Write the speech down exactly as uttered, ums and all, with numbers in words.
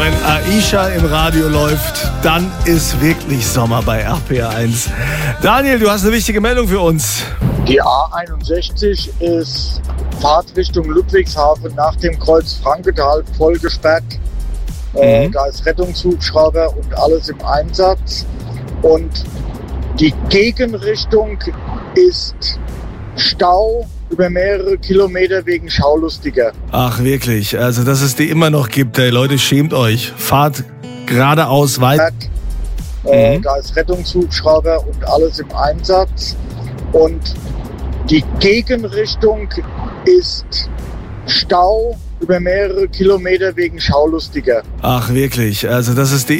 wenn Aisha im Radio läuft, dann ist wirklich Sommer bei R P R eins. Daniel, du hast eine wichtige Meldung für uns. Die A einundsechzig ist Fahrtrichtung Ludwigshafen nach dem Kreuz Frankenthal voll gesperrt. Mhm. Äh, da ist Rettungshubschrauber und alles im Einsatz. Und die Gegenrichtung ist Stau über mehrere Kilometer wegen Schaulustiger. Ach wirklich, also dass es die immer noch gibt, ey. Leute, schämt euch. Fahrt geradeaus weiter. Äh, mhm. Da ist Rettungshubschrauber und alles im Einsatz. Und die Gegenrichtung ist Stau über mehrere Kilometer wegen Schaulustiger. Ach wirklich, also dass es die